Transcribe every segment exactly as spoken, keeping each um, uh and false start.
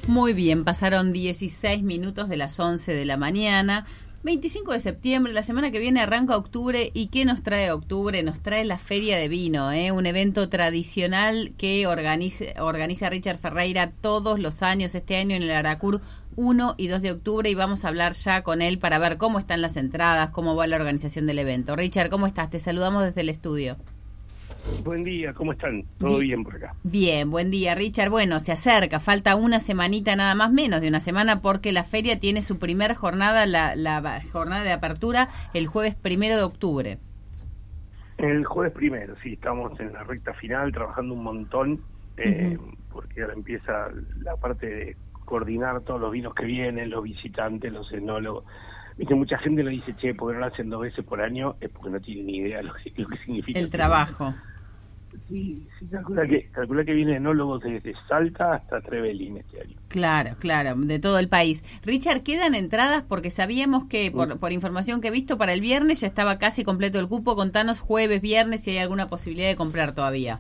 Muy bien, pasaron dieciséis minutos de las once de la mañana. veinticinco de septiembre, la semana que viene arranca octubre. ¿Y qué nos trae octubre? Nos trae la Feria de Vino, ¿eh? Un evento tradicional que organiza, organiza Richard Ferreira todos los años, este año en el Aracur uno y dos de octubre, y vamos a hablar ya con él para ver cómo están las entradas, cómo va la organización del evento. Richard, ¿cómo estás? Te saludamos desde el estudio. Buen día, ¿cómo están? ¿Todo bien, bien por acá? Bien, buen día, Richard. Bueno, se acerca, falta una semanita nada más, menos de una semana, porque la feria tiene su primer jornada, la, la jornada de apertura, el jueves primero de octubre. El jueves primero, sí, estamos en la recta final, trabajando un montón, eh, uh-huh. porque ahora empieza la parte de coordinar todos los vinos que vienen, los visitantes, los enólogos. Viste, mucha gente lo dice, che, porque no lo hacen dos veces por año, es porque no tienen ni idea lo que, lo que significa. El trabajo. Sí, sí, calcula que, calcula que vienen enólogos desde Salta hasta Trevelin este año. Claro, claro, de todo el país. Richard, ¿quedan entradas? Porque sabíamos que, por, por información que he visto, para el viernes ya estaba casi completo el cupo. Contanos jueves, viernes, si hay alguna posibilidad de comprar todavía.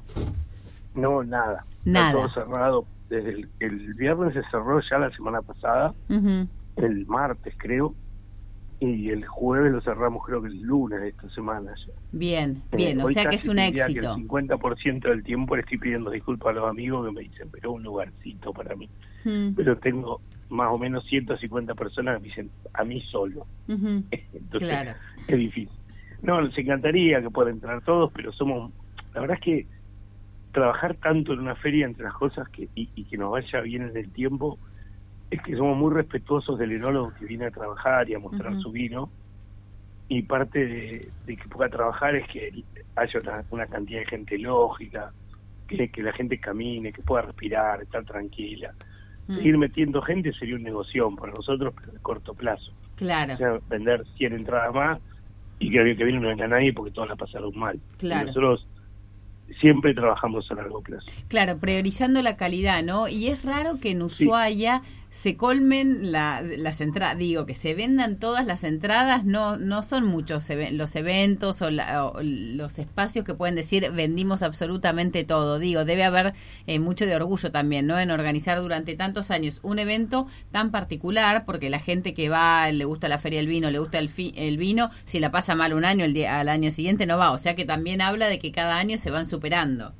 No, nada. Nada. Está todo cerrado. Desde el, el viernes se cerró ya la semana pasada, uh-huh. el martes creo, y el jueves lo cerramos creo que el lunes de esta semana ya. Bien, bien, eh, o sea que es un éxito. Que el cincuenta por ciento del tiempo le estoy pidiendo disculpas a los amigos que me dicen, pero un lugarcito para mí. Uh-huh. Pero tengo más o menos ciento cincuenta personas que me dicen, a mí solo. Uh-huh. Entonces, claro. Es difícil. No, nos encantaría que puedan entrar todos, pero somos, la verdad es que trabajar tanto en una feria entre las cosas que y, y que nos vaya bien en el tiempo, es que somos muy respetuosos del enólogo que viene a trabajar y a mostrar uh-huh. su vino, y parte de, de que pueda trabajar es que haya una, una cantidad de gente lógica, que, que la gente camine, que pueda respirar, estar tranquila. Uh-huh. Ir metiendo gente sería un negocio para nosotros, pero de corto plazo. Claro. O sea, vender cien entradas más y que el año que viene no venga nadie porque todos la pasaron mal. Claro. Y nosotros siempre trabajamos a largo plazo. Claro, priorizando la calidad, ¿no? Y es raro que en Ushuaia sí. se colmen la, las entradas, digo, que se vendan todas las entradas, no no son muchos los eventos o, la, o los espacios que pueden decir vendimos absolutamente todo. Digo, debe haber eh, mucho de orgullo también, ¿no? En organizar durante tantos años un evento tan particular, porque la gente que va, le gusta la Feria del Vino, le gusta el, fi, el vino, si la pasa mal un año, el día, al año siguiente no va. O sea que también habla de que cada año se van superando.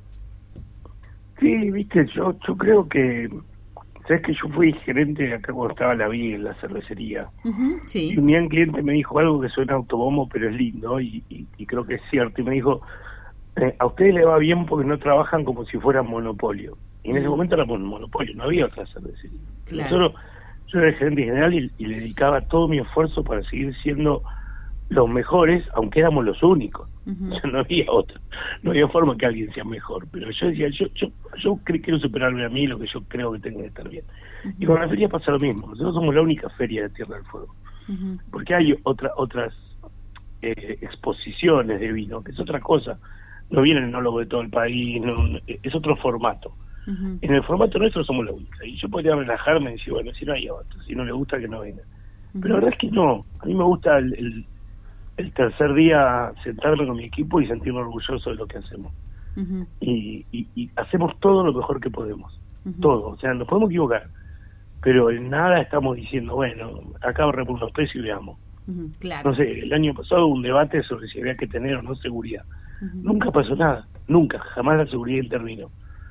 Sí, viste, yo yo creo que, sabes que yo fui gerente acá cuando estaba la V I en la cervecería. Uh-huh, sí. Y un día un cliente me dijo algo que suena autobombo, pero es lindo, y, y, y creo que es cierto, y me dijo, eh, a ustedes le va bien porque no trabajan como si fueran monopolio. Y en uh-huh. ese momento éramos un monopolio, no había otra cervecería. Claro. Nosotros, yo era el gerente general y, y le dedicaba todo mi esfuerzo para seguir siendo los mejores, aunque éramos los únicos. Uh-huh. O sea, no había otra, no había forma que alguien sea mejor, pero yo decía, yo yo yo quiero superarme a mí lo que yo creo que tengo que estar bien. Uh-huh. Y con la feria pasa lo mismo, nosotros somos la única feria de Tierra del Fuego, uh-huh. porque hay otra, otras eh, exposiciones de vino, que es otra cosa, no vienen enólogos de todo el país, no, es otro formato. Uh-huh. En el formato nuestro somos la única, y yo podría relajarme y decir, bueno, si no hay otro, si no le gusta que no venga. Uh-huh. Pero la verdad es que no, a mí me gusta el, el el tercer día sentarme con mi equipo y sentirme orgulloso de lo que hacemos. Uh-huh. y, y, y hacemos todo lo mejor que podemos. Uh-huh. Todo, o sea, nos podemos equivocar, pero en nada estamos diciendo, bueno, acá ahorremos unos pesos y veamos. Uh-huh. Claro. No sé, el año pasado hubo un debate sobre si había que tener o no seguridad. Uh-huh. Nunca pasó nada, nunca, jamás la seguridad intervino.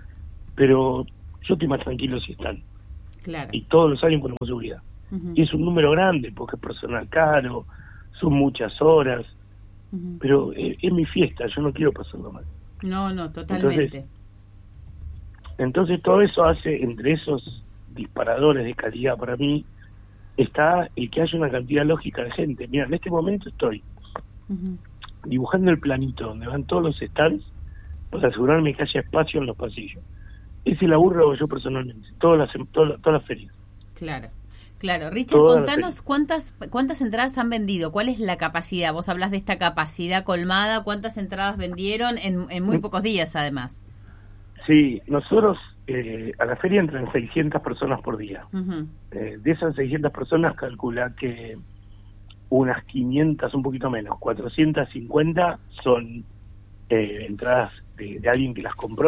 Pero yo estoy más tranquilo si están. Claro. Y todos los años ponemos seguridad. Uh-huh. Y es un número grande, porque es personal caro, son muchas horas, uh-huh. pero eh, es mi fiesta, yo no quiero pasarlo mal. No, no, totalmente. Entonces, entonces todo eso hace, entre esos disparadores de calidad para mí, está el que haya una cantidad lógica de gente. Mira, en este momento estoy uh-huh. dibujando el planito donde van todos los stands para asegurarme que haya espacio en los pasillos. Ese laburo hago yo personalmente, todas las, todas, todas las ferias. Claro. Claro, Richard, Toda contanos cuántas cuántas entradas han vendido, cuál es la capacidad, vos hablas de esta capacidad colmada, cuántas entradas vendieron en, en muy pocos días además. Sí, nosotros eh, a la feria entran seiscientas personas por día. Uh-huh. Eh, de esas seiscientas personas calcula que unas quinientas, un poquito menos, cuatrocientas cincuenta son eh, entradas de, de alguien que las compró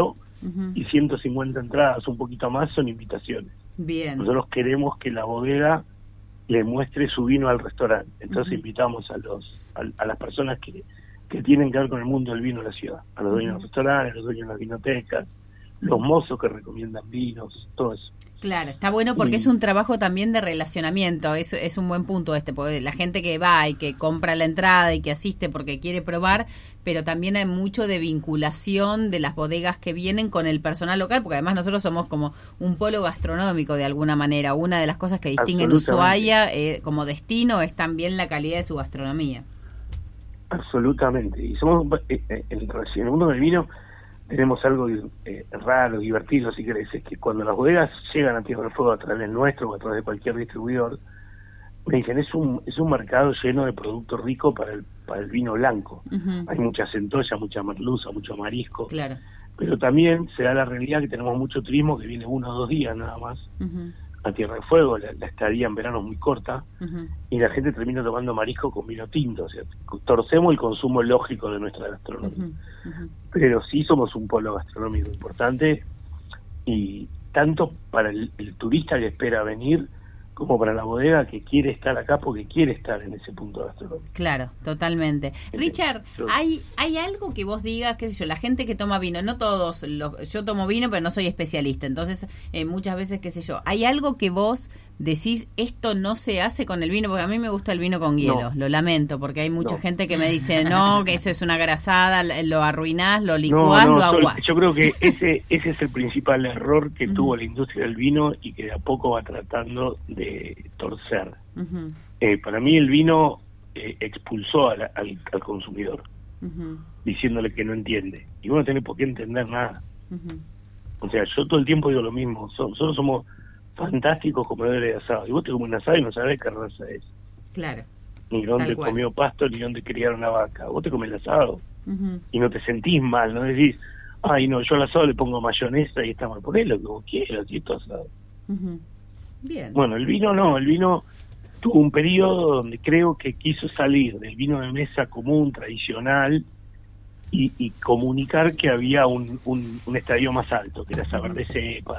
uh-huh. y ciento cincuenta entradas, un poquito más, son invitaciones. Bien. Nosotros queremos que la bodega le muestre su vino al restaurante, entonces uh-huh. invitamos a los a, a las personas que, que tienen que ver con el mundo del vino en la ciudad, a los dueños uh-huh. de los restaurantes, a los dueños de las vinotecas, los mozos que recomiendan vinos, todo eso. Claro, está bueno porque y, es un trabajo también de relacionamiento, es, es un buen punto este, porque la gente que va y que compra la entrada y que asiste porque quiere probar, pero también hay mucho de vinculación de las bodegas que vienen con el personal local, porque además nosotros somos como un polo gastronómico de alguna manera. Una de las cosas que distinguen Ushuaia eh, como destino es también la calidad de su gastronomía. Absolutamente, y somos eh, eh, en el mundo del vino tenemos algo eh, raro, divertido, si querés, es que cuando las bodegas llegan a Tierra del Fuego a través del nuestro o a través de cualquier distribuidor, me dicen, es un es un mercado lleno de productos ricos para el para el vino blanco. Uh-huh. Hay mucha centolla, mucha merluza, mucho marisco. Claro. Pero también se da la realidad que tenemos mucho turismo que viene uno o dos días nada más uh-huh. a Tierra del Fuego, la, la estadía en verano es muy corta, uh-huh. y la gente termina tomando marisco con vino tinto, o sea, torcemos el consumo lógico de nuestra gastronomía. Uh-huh. Uh-huh. Pero sí somos un polo gastronómico importante, y tanto para el, el turista que espera venir, como para la bodega que quiere estar acá porque quiere estar en ese punto gastronómico. Claro, totalmente. Sí, Richard, yo, ¿hay hay algo que vos digas, qué sé yo, la gente que toma vino, no todos, los, yo tomo vino pero no soy especialista, entonces eh, muchas veces, qué sé yo, ¿hay algo que vos decís, esto no se hace con el vino? Porque a mí me gusta el vino con hielo, no. Lo lamento, porque hay mucha no. gente que me dice, no, que eso es una grasada, lo arruinás, lo licuás, no, no, lo aguás. Yo, yo creo que ese ese es el principal error que uh-huh. tuvo la industria del vino y que de a poco va tratando de torcer. Uh-huh. Eh, para mí el vino eh, expulsó al, al, al consumidor, uh-huh. diciéndole que no entiende. Y vos no tenés por qué entender nada. Uh-huh. O sea, yo todo el tiempo digo lo mismo, so, nosotros somos fantásticos comedores de asado, y vos te comes un asado y no sabés qué raza es. Claro. Ni dónde comió pasto, ni dónde criaron la vaca. Vos te comes el asado uh-huh. y no te sentís mal, no decís, ay no, yo al asado le pongo mayonesa y está mal. Ponelo que vos quieras, y esto asado. Uh-huh. Bien. Bueno, el vino no, el vino tuvo un periodo donde creo que quiso salir del vino de mesa común, tradicional, y, y comunicar que había un, un, un estadio más alto, que era saber de cepa,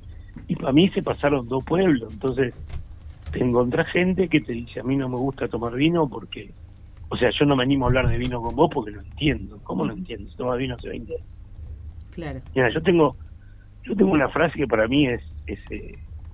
y para mí se pasaron dos pueblos. Entonces te encontrás gente que te dice, a mí no me gusta tomar vino porque, o sea, yo no me animo a hablar de vino con vos porque no entiendo. ¿Cómo no entiendo? Si tomas vino hace veinte años. Claro. Mira, yo tengo yo tengo una frase que para mí es es, eh,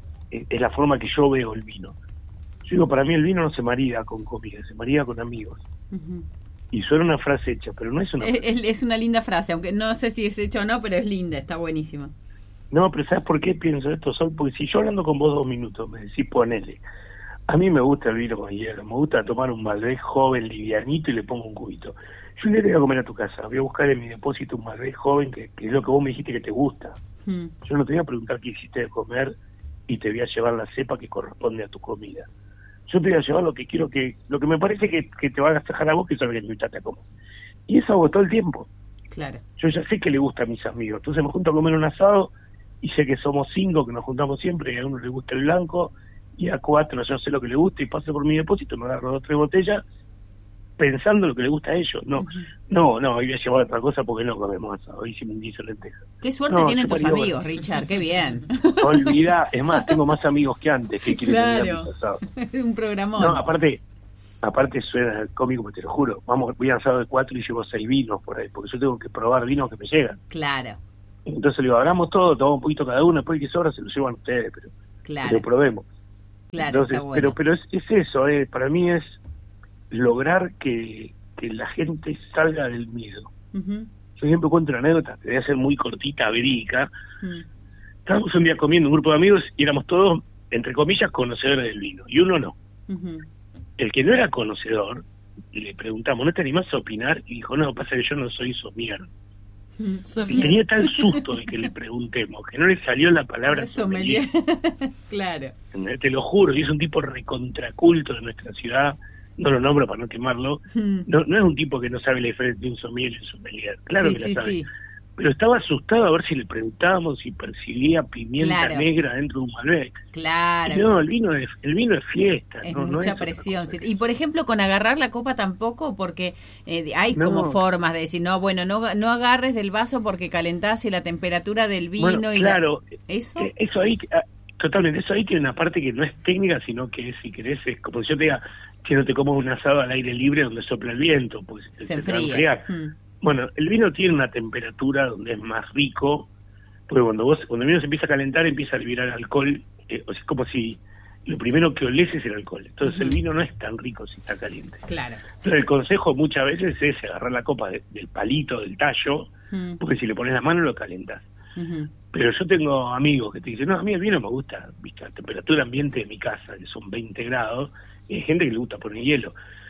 es la forma que yo veo el vino. Yo digo, para mí el vino no se marida con comida, se marida con amigos. Uh-huh. Y suena una frase hecha, pero no es una es, frase. Es una linda frase, aunque no sé si es hecha o no, pero es linda, está buenísima. No, pero ¿sabes por qué pienso esto, Sol? Porque si yo hablando con vos dos minutos me decís, ponele, a mí me gusta el vino con hielo, me gusta tomar un Malbec joven, livianito, y le pongo un cubito. Yo le voy a comer a tu casa, voy a buscar en mi depósito un Malbec joven, que, que es lo que vos me dijiste que te gusta. Hmm. Yo no te voy a preguntar qué hiciste de comer y te voy a llevar la cepa que corresponde a tu comida. Yo te voy a llevar lo que quiero, que lo que me parece que, que te va a agasajar a vos, que es lo que te invitaste a comer. Y eso hago todo el tiempo. Claro. Yo ya sé que le gusta a mis amigos, entonces me junto a comer un asado, y sé que somos cinco que nos juntamos siempre, y a uno le gusta el blanco, y a cuatro yo sé lo que le gusta, y paso por mi depósito, me agarro dos o tres botellas, pensando lo que le gusta a ellos. No, uh-huh. no, no, hoy voy a llevar otra cosa porque no comemos asado, hoy hicimos un guiso de lentejas. Qué suerte no, tienen tus amigos, bueno. Richard, qué bien. Olvida, es más, tengo más amigos que antes que quieren claro. venir a mis asados. Es un programón. No, aparte, aparte suena cómico, pero te lo juro, vamos, voy a asado de cuatro y llevo seis vinos por ahí, porque yo tengo que probar vinos que me llegan. Claro. Entonces le digo, hagamos todo, tomamos un poquito cada uno, después que sobra se lo llevan ustedes, pero claro. lo probemos. Claro, Entonces, está bueno. pero pero es, es eso, eh, para mí es lograr que, que la gente salga del miedo. Uh-huh. Yo siempre cuento una anécdota, que debe ser muy cortita, verídica. Uh-huh. Estábamos un día comiendo un grupo de amigos y éramos todos, entre comillas, conocedores del vino, y uno no. Uh-huh. El que no era conocedor, le preguntamos, ¿no te animás a opinar? Y dijo, no, pasa que yo no soy sommelier. Y tenía tal susto de que le preguntemos que no le salió la palabra sommelier. Claro. Te lo juro, y es un tipo recontraculto de nuestra ciudad, no lo nombro para no quemarlo. Hmm. No, no es un tipo que no sabe la diferencia de un sommelier y un sommelier. Claro sí, que sí, la sabe. Sí. pero estaba asustado a ver si le preguntábamos si percibía pimienta claro. negra dentro de un Malbec. Claro. Y no, el vino es, el vino es fiesta. Es no, mucha no es presión. Sí. Y por ejemplo, con agarrar la copa tampoco, porque eh, hay no. como formas de decir, no, bueno, no no agarres del vaso porque calentás y la temperatura del vino. Bueno, y claro. La... ¿Eso? Eh, eso ahí, totalmente, eso ahí tiene una parte que no es técnica, sino que es, si querés, es como si yo te diga, que no te comas un asado al aire libre donde sopla el viento, pues se enfría. Mm. Bueno, el vino tiene una temperatura donde es más rico, porque cuando vos cuando el vino se empieza a calentar empieza a liberar alcohol, eh, o sea, es como si lo primero que olés es el alcohol. Entonces uh-huh. el vino no es tan rico si está caliente. Claro. Entonces el consejo muchas veces es agarrar la copa de, del palito, del tallo, uh-huh. porque si le pones la mano lo calentas. Uh-huh. Pero yo tengo amigos que te dicen, no, a mí el vino me gusta, viste, la temperatura ambiente de mi casa, que son veinte grados, y hay gente que le gusta poner hielo.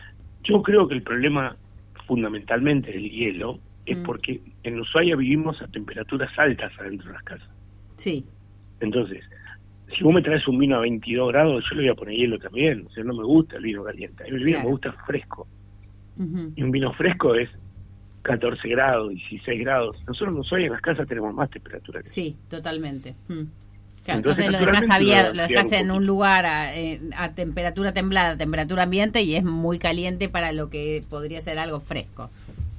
Yo creo que el problema fundamentalmente del hielo es mm. porque en Ushuaia vivimos a temperaturas altas adentro de las casas. Sí. Entonces, si vos me traes un vino a veintidós grados, yo le voy a poner hielo también. O sea, no me gusta el vino caliente. El vino claro. me gusta fresco. Uh-huh. Y un vino fresco es catorce grados, dieciséis grados. Nosotros en Ushuaia en las casas tenemos más temperatura. Que sí, totalmente. Mm. Claro, entonces, entonces lo dejas abierto, lo dejas en un lugar a, a temperatura templada, temperatura ambiente, y es muy caliente para lo que podría ser algo fresco.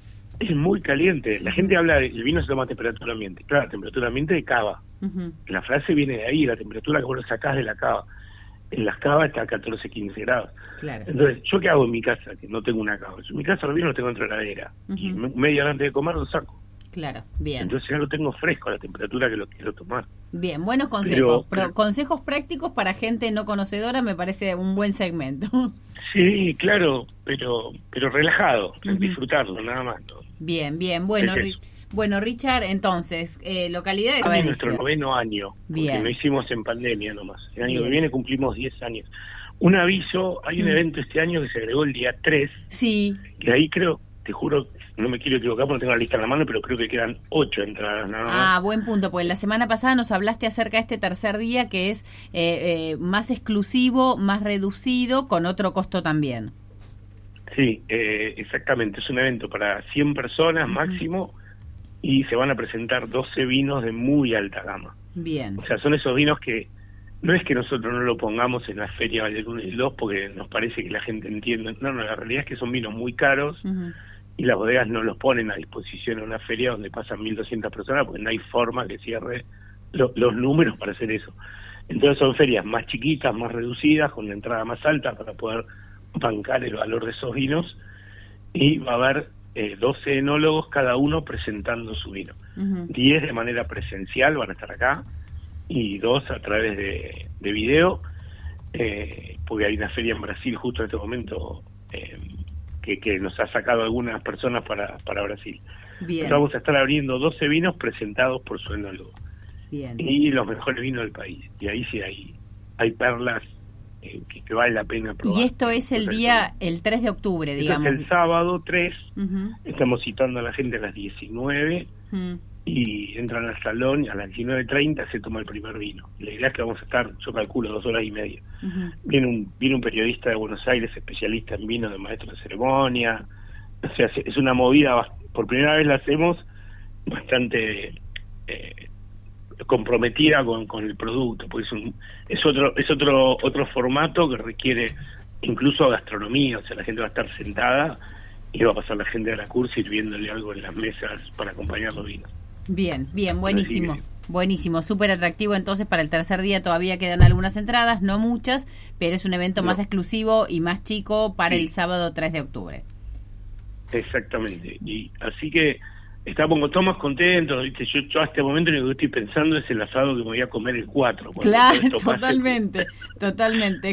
Es muy caliente. La gente habla de el vino se toma a temperatura ambiente. Claro, temperatura ambiente de cava. Uh-huh. La frase viene de ahí, la temperatura que vos lo sacás de la cava. En las cavas está a catorce, quince grados. Claro. Entonces, ¿yo qué hago en mi casa? Que no tengo una cava. Yo en mi casa los vinos los tengo dentro de la heladera. Uh-huh. Y media hora antes de comer lo saco. Claro, bien. Entonces ya lo tengo fresco a la temperatura que lo quiero tomar. Bien, buenos consejos. Pero, pero, consejos prácticos para gente no conocedora me parece un buen segmento. Sí, claro, pero pero relajado, uh-huh. disfrutarlo, nada más. ¿no? Bien, bien. Bueno, ri- bueno Richard, entonces, eh, localidades... Es nuestro noveno año, bien. Porque lo hicimos en pandemia nomás. El año bien. que viene cumplimos diez años. Un aviso, hay un mm. evento este año que se agregó el día tres. Sí. Que ahí creo, te juro... No me quiero equivocar porque no tengo la lista en la mano, pero creo que quedan ocho entradas nada más. Ah, buen punto, pues la semana pasada nos hablaste acerca de este tercer día que es eh, eh, más exclusivo, más reducido, con otro costo también. Sí, eh, exactamente. Es un evento para cien personas uh-huh. máximo y se van a presentar doce vinos de muy alta gama. Bien. O sea, son esos vinos que no es que nosotros no lo pongamos en la feria del uno y el dos porque nos parece que la gente entiende. No, no, la realidad es que son vinos muy caros. Uh-huh. Y las bodegas no los ponen a disposición en una feria donde pasan mil doscientas personas porque no hay forma que cierre lo, los números para hacer eso. Entonces son ferias más chiquitas, más reducidas, con la entrada más alta para poder bancar el valor de esos vinos, y va a haber eh, doce enólogos cada uno presentando su vino. Uh-huh. diez de manera presencial van a estar acá y dos a través de, de video, eh, porque hay una feria en Brasil justo en este momento eh, Que, que nos ha sacado algunas personas para, para Brasil. Bien. Entonces vamos a estar abriendo doce vinos presentados por su enólogo. Bien. Y los mejores vinos del país. Y ahí sí hay, hay perlas eh, que, que vale la pena probar. Y esto es el día, el tres de octubre, digamos. Es el sábado tres, uh-huh. estamos citando a la gente a las diecinueve, uh-huh. y entran al salón y a las diecinueve treinta se toma el primer vino. La idea es que vamos a estar, yo calculo, dos horas y media. Uh-huh. Viene un viene un periodista de Buenos Aires, especialista en vino, de maestro de ceremonia. O sea, es una movida, por primera vez la hacemos, bastante eh, comprometida con, con el producto, porque es un es otro es otro otro formato que requiere incluso gastronomía. O sea, la gente va a estar sentada y va a pasar la gente a la cursa sirviéndole algo en las mesas para acompañar los vinos. Bien, bien, buenísimo, buenísimo, súper atractivo. Entonces para el tercer día todavía quedan algunas entradas, no muchas, pero es un evento no. más exclusivo y más chico para sí. el sábado tres de octubre. Exactamente, y así que estamos todos más contentos, ¿viste? Yo, yo a este momento lo que estoy pensando es el asado que me voy a comer el cuatro. Claro, totalmente, totalmente.